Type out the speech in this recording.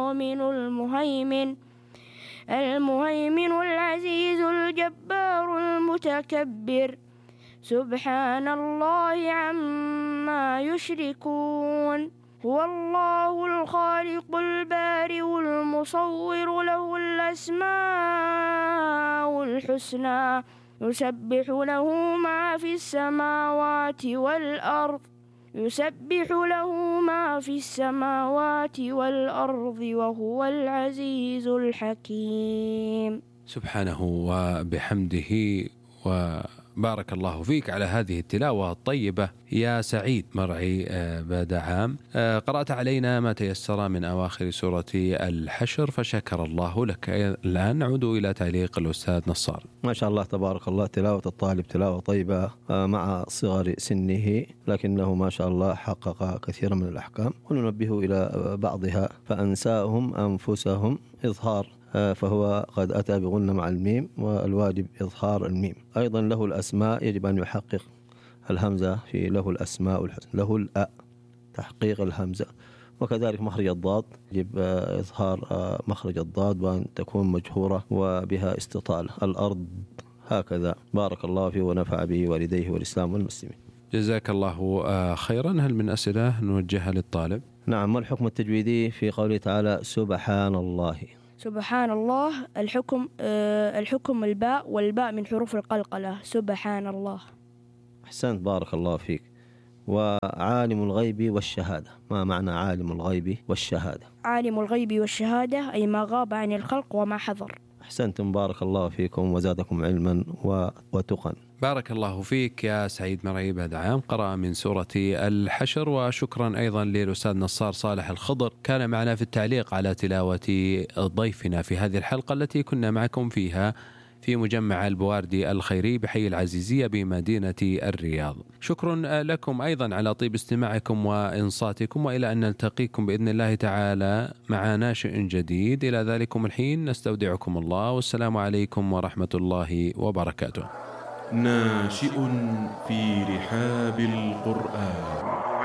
المؤمن المهيمن العزيز الجبار المتكبر سبحان الله عما يشركون هو الله الخالق البارئ المصور له الأسماء الحسنى يسبح له ما في السماوات والأرض وهو العزيز الحكيم. سبحانه وبحمده. وبارك الله فيك على هذه التلاوة الطيبة يا سعيد مرعي بدعام. قرأت علينا ما تيسر من أواخر سورة الحشر فشكر الله لك. الآن نعود إلى تعليق الأستاذ نصار. ما شاء الله تبارك الله، تلاوة الطالب تلاوة طيبة مع صغر سنه، لكنه ما شاء الله حقق كثيرا من الأحكام، وننبه إلى بعضها. فأنساهم أنفسهم إظهار، فهو قد أتى بغنة مع الميم، والواجب إظهار الميم. أيضا له الأسماء يجب أن يحقق الهمزة في له الأسماء الحسنى، له الأ تحقيق الهمزة. وكذلك مخرج الضاد يجب إظهار مخرج الضاد وأن تكون مجهورة وبها استطالة. الأرض هكذا. بارك الله فيه ونفع به والديه والإسلام والمسلمين. جزاك الله خيرا. هل من أسئلة نوجهها للطالب؟ نعم. ما الحكم التجويدي في قوله تعالى سبحان الله؟ سبحان الله الحكم الباء، والباء من حروف القلقلة. سبحان الله. أحسنت بارك الله فيك. وعالم الغيب والشهادة، ما معنى عالم الغيب والشهادة؟ عالم الغيب والشهادة أي ما غاب عن الخلق وما حضر. أحسنتم بارك الله فيكم وزادكم علما وتقا. بارك الله فيك يا سعيد مرعي بدعام. قرأ من سورة الحشر. وشكرا أيضا للأستاذ نصار صالح الخضر، كان معنا في التعليق على تلاوة ضيفنا في هذه الحلقة التي كنا معكم فيها في مجمع البواردي الخيري بحي العزيزية بمدينة الرياض. شكرا لكم أيضا على طيب استماعكم وإنصاتكم، وإلى أن نلتقيكم بإذن الله تعالى مع ناشئ جديد. إلى ذلكم الحين نستودعكم الله، والسلام عليكم ورحمة الله وبركاته. ناشئ في رحاب القرآن.